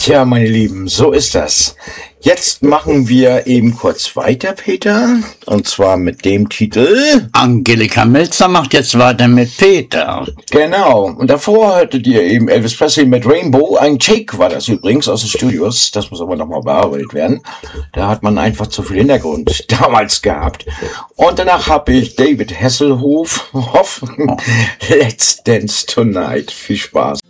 Tja, meine Lieben, so ist das. Jetzt machen wir eben kurz weiter, Peter. Und zwar mit dem Titel... Angelika Melzer macht jetzt weiter mit Peter. Genau. Und davor hörtet ihr eben Elvis Presley mit Rainbow. Ein Take war das übrigens aus den Studios. Das muss aber nochmal bearbeitet werden. Da hat man einfach zu viel Hintergrund damals gehabt. Und danach habe ich David Hasselhoff. Let's Dance Tonight. Viel Spaß.